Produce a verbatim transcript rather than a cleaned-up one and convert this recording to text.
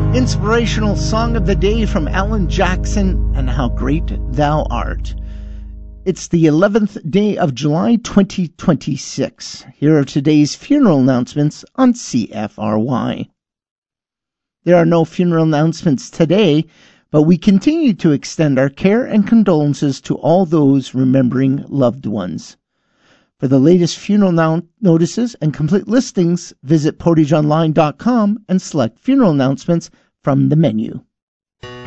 Inspirational song of the day from Alan Jackson, and How Great Thou Art. It's the eleventh day of July twenty twenty-six. Here are today's funeral announcements on C F R Y. There are no funeral announcements today, but we continue to extend our care and condolences to all those remembering loved ones. For the latest funeral now- notices and complete listings, visit portage online dot com and select funeral announcements from the menu.